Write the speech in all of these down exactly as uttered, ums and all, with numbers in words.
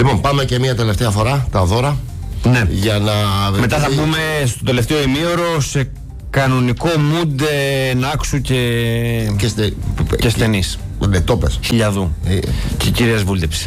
Λοιπόν, πάμε και μια τελευταία φορά τα δώρα. Ναι. Για να... Μετά θα πούμε στο τελευταίο ημίωρο σε κανονικό mood Νάξου και, και, στε... και στενής. Ναι, το πες. Χιλιαδού. Ε... Και κυρίας Βούλτεψη.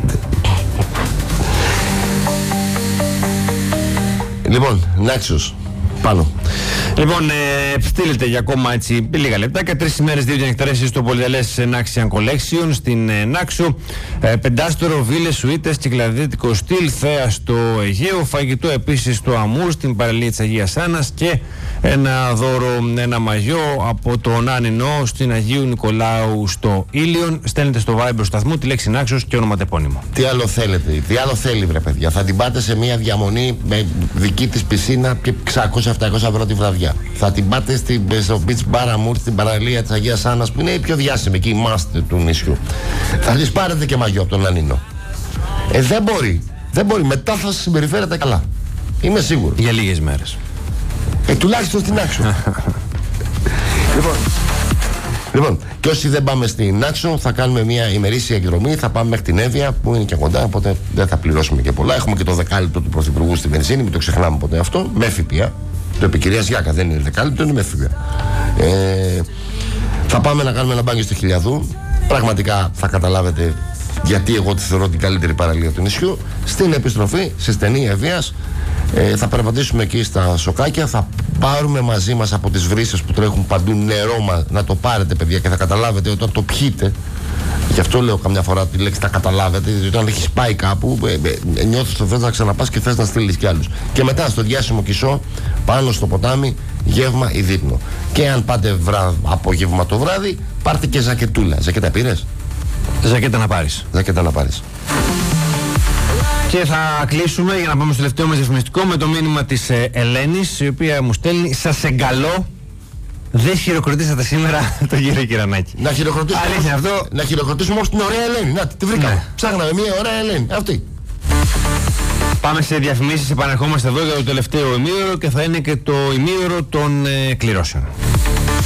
Λοιπόν, Νάξος, πάνω. Λοιπόν, ε, στείλετε για ακόμα έτσι λίγα λεπτά και τρεις ημέρες δύο γενεκταρές στο πολυτελές Naxian Collection στην ε, Νάξο. Ε, πεντάστερο, βίλες, σουίτες, κυκλαδίτικο στυλ, θέα στο Αιγαίο, φαγητό επίσης στο Αμούρ, στην παραλία της Αγίας Άννας και ένα δώρο, ένα μαγιό από τον Άνινο στην Αγίου Νικολάου στο Ήλιον. Στέλνετε στο Viber σταθμού τη λέξη Νάξος και ονοματεπώνυμο. Τι άλλο θέλετε, τι άλλο θέλει βρε παιδιά. Θα την πάτε σε μια διαμονή με δική της πισίνα και εξακόσια με επτακόσια ευρώ τη βραδιά. Θα την πάτε στη, στο Beach Bar Amour, στην παραλία της Αγίας Άννας που είναι η πιο διάσημη και η μάστε του νησιού. Θα της πάρετε και μαγιό από τον Άνινο. Ε, δεν μπορεί. Δεν μπορεί. Μετά θα σας συμπεριφέρετε καλά. Είμαι σίγουρο. Για λίγες μέρες. Ε, τουλάχιστον στην Άξο. λοιπόν, λοιπόν, και όσοι δεν πάμε στην Άξο, θα κάνουμε μια ημερήσια εκδρομή. Θα πάμε μέχρι την Εύβοια που είναι και κοντά. Οπότε δεν θα πληρώσουμε και πολλά. Έχουμε και το δεκάλεπτο του Πρωθυπουργού στη βενζίνη. Μην το ξεχνάμε ποτέ αυτό. Με ΦΠΑ. Το επικυριάς Γιάκα δεν είναι δεκάλεπτο, είναι με ΦΠΑ. Ε, θα πάμε να κάνουμε ένα μπάνιο στο Χιλιαδού. Πραγματικά θα καταλάβετε γιατί εγώ τη θεωρώ την καλύτερη παραλία του νησιού. Στην επιστροφή, σε στενή Εύβοιας, ε, θα περπατήσουμε εκεί στα σοκάκια. Θα πάρουμε μαζί μας από τις βρύσες που τρέχουν παντού νερό, να το πάρετε παιδιά, και θα καταλάβετε όταν το πιείτε. Γι' αυτό λέω καμιά φορά τη λέξη θα καταλάβετε, διότι όταν έχεις πάει κάπου, ε, ε, νιώθεις το θες να ξαναπάς και θες να στείλεις κι άλλους. Και μετά στο διάσημο Κισό, πάνω στο ποτάμι, γεύμα ή δείπνο. Και αν πάτε βρά, απόγευμα το βράδυ, πάρτε και ζακετούλα. Ζακέτα πήρες? Ζακέτα να πάρεις. Ζακέτα να πάρεις. Και θα κλείσουμε για να πάμε στο τελευταίο μας διαφημιστικό με το μήνυμα της ε, Ελένης, η οποία μου στέλνει: σας εγκαλώ, δεν χειροκροτήσατε σήμερα τον κύριο Κυρανάκη. Να χειροκροτήσουμε. Αλήθεια αυτό. Να χειροκροτήσουμε όμως την ωραία Ελένη. Να, τη βρήκαμε. Ναι. Ψάχναμε μια ωραία Ελένη. Αυτή. Πάμε σε διαφημίσεις, επανερχόμαστε εδώ για το τελευταίο ημίωρο και θα είναι και το ημίωρο των ε, κληρώσεων.